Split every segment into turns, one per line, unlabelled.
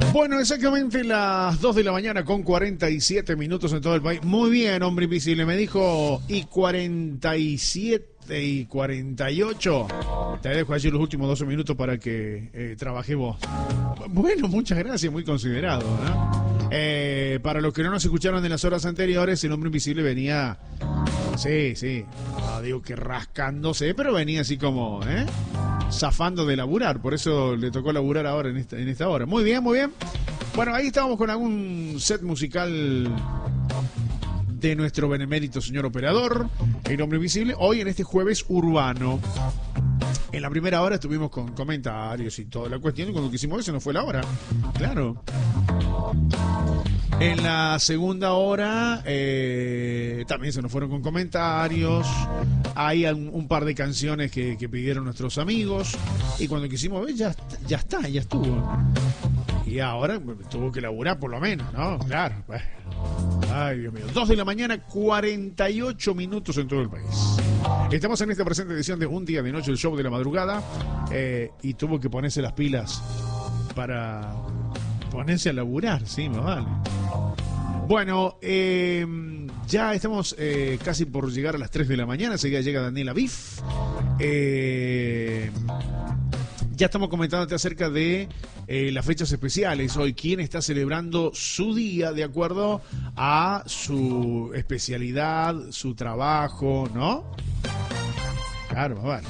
Bueno, exactamente las 2 de la mañana con 47 minutos en todo el país. Muy bien, hombre invisible. Me dijo y 47 y 48. Te dejo allí los últimos 12 minutos para que trabaje vos. Bueno, muchas gracias, muy considerado, ¿no? Para los que no nos escucharon en las horas anteriores, el hombre invisible venía... Sí. No digo que rascándose, pero venía así como, zafando de laburar. Por eso le tocó laburar ahora en esta hora. Muy bien. Bueno, ahí estábamos con algún set musical de nuestro benemérito señor operador, el hombre invisible. Hoy en este jueves urbano. En la primera hora estuvimos con comentarios y toda la cuestión. Y cuando quisimos ver se nos fue la hora. Claro. En la segunda hora también se nos fueron con comentarios. Hay un par de canciones que pidieron nuestros amigos. Y cuando quisimos ver ya estuvo. Y ahora tuvo que laburar por lo menos, ¿no? Claro. Ay, Dios mío. 2 de la mañana, 48 minutos en todo el país. Estamos en esta presente edición de Un Día de Noche, el show de la madrugada. Y tuvo que ponerse las pilas para ponerse a laburar, sí, me vale. Bueno, ya estamos casi por llegar a las 3 de la mañana. Enseguida llega Daniela Biff. Ya estamos comentándote acerca de las fechas especiales. Hoy, ¿quién está celebrando su día de acuerdo a su especialidad, su trabajo, ¿no? Claro, vale.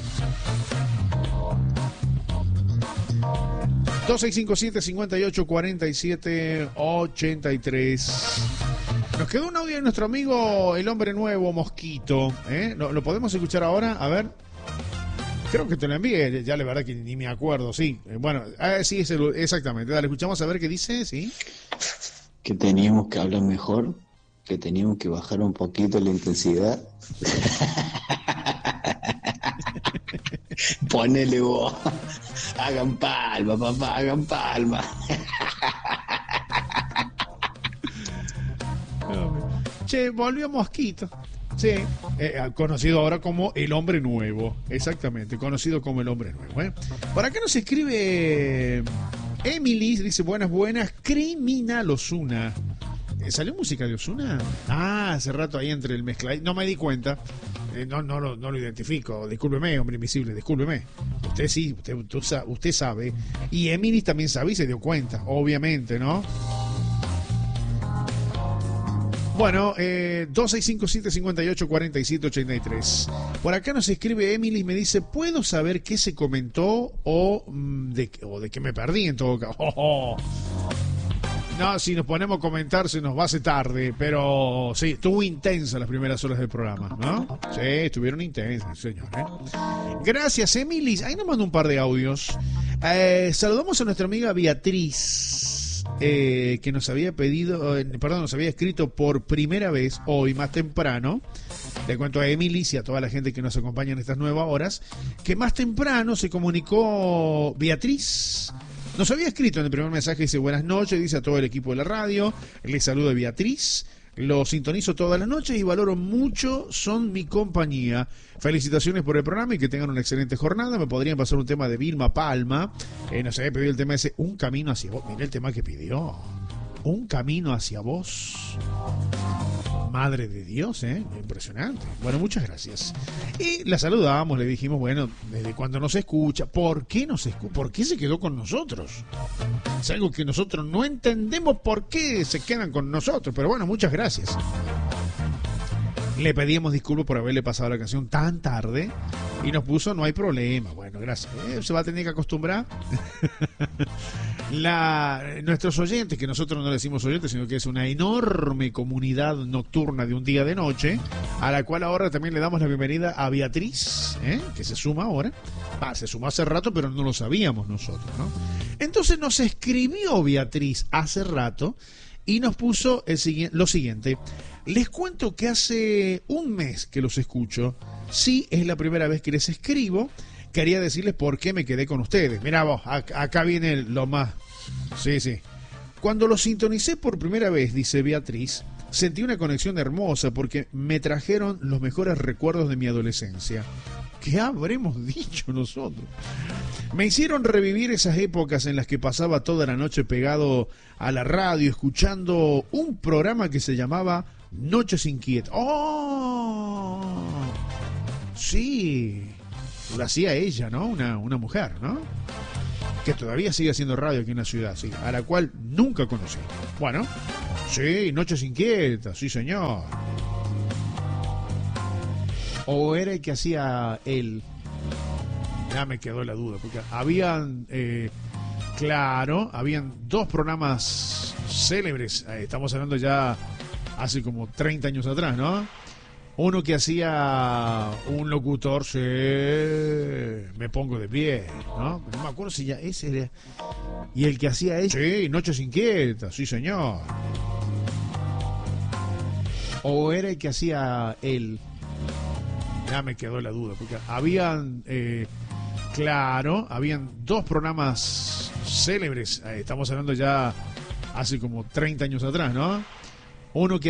2657-5847-83. Nos quedó un audio de nuestro amigo el hombre nuevo Mosquito. ¿Lo podemos escuchar ahora? A ver. Creo que te lo envié, ya la verdad que ni me acuerdo, sí. Bueno, sí, exactamente. Dale, escuchamos a ver qué dice, sí.
Que teníamos que hablar mejor, que teníamos que bajar un poquito la intensidad. Ponele vos. Hagan palma, papá, hagan palma.
Che, volvió Mosquito. Sí, conocido ahora como el hombre nuevo. Exactamente, conocido como el hombre nuevo. Por acá nos escribe Emily, dice buenas, Criminal Ozuna. ¿Salió música de Ozuna? Hace rato ahí entre el mezcla. No me di cuenta. No lo identifico. Discúlpeme, hombre invisible, discúlpeme. Usted sí, usted sabe. Y Emily también sabe y se dio cuenta, obviamente, ¿no? Bueno, 2657-5847-83. Por acá nos escribe Emily y me dice, ¿puedo saber qué se comentó o de qué me perdí en todo caso? No, si nos ponemos a comentar se nos va a hacer tarde, pero sí, estuvo intensa las primeras horas del programa, ¿no? Sí, estuvieron intensas, señor. Gracias, Emily. Ahí nos mandó un par de audios. Saludamos a nuestra amiga Beatriz. Que nos había nos había escrito por primera vez hoy, más temprano. Le cuento a Emily y a toda la gente que nos acompaña en estas nuevas horas, que más temprano se comunicó Beatriz. Nos había escrito en el primer mensaje, dice buenas noches, dice a todo el equipo de la radio, le saluda Beatriz. Lo sintonizo todas las noches y valoro mucho, son mi compañía. Felicitaciones por el programa y que tengan una excelente jornada. Me podrían pasar un tema de Vilma Palma. Nos había pedido el tema ese, Un Camino Hacia Vos. Mirá el tema que pidió. Un Camino Hacia Vos. Madre de Dios, impresionante. Bueno, muchas gracias. Y la saludamos, le dijimos, bueno, desde cuando nos escucha, ¿por qué se quedó con nosotros? Es algo que nosotros no entendemos por qué se quedan con nosotros, pero bueno, muchas gracias. Le pedíamos disculpas por haberle pasado la canción tan tarde y nos puso no hay problema. Bueno, gracias. Se va a tener que acostumbrar. Nuestros oyentes, que nosotros no le decimos oyentes, sino que es una enorme comunidad nocturna de Un Día de Noche, a la cual ahora también le damos la bienvenida a Beatriz, que se suma ahora. Se sumó hace rato, pero no lo sabíamos nosotros, ¿no? Entonces nos escribió Beatriz hace rato y nos puso lo siguiente. Les cuento que hace un mes que los escucho. Sí, es la primera vez que les escribo. Quería decirles por qué me quedé con ustedes. Mirá vos, acá viene lo más... Sí. Cuando los sintonicé por primera vez, dice Beatriz, sentí una conexión hermosa porque me trajeron los mejores recuerdos de mi adolescencia. ¿Qué habremos dicho nosotros? Me hicieron revivir esas épocas en las que pasaba toda la noche pegado a la radio escuchando un programa que se llamaba Noches Inquietas. ¡Oh! Sí, lo hacía ella, ¿no? Una mujer, ¿no? Que todavía sigue haciendo radio aquí en la ciudad, sí, a la cual nunca conocí. Bueno, sí, Noches Inquietas, sí señor. ¿O era el que hacía él? Ya me quedó la duda, porque habían, claro, habían dos programas célebres, estamos hablando ya hace como 30 años atrás, ¿no? Uno que hacía un locutor, sí, me pongo de pie, ¿no? No me acuerdo si ya ese era. Y el que hacía él, sí, Noches Inquietas, sí señor. ¿O era el que hacía él? Ya me quedó la duda, porque habían, claro, habían dos programas célebres, estamos hablando ya hace como 30 años atrás, ¿no? Uno que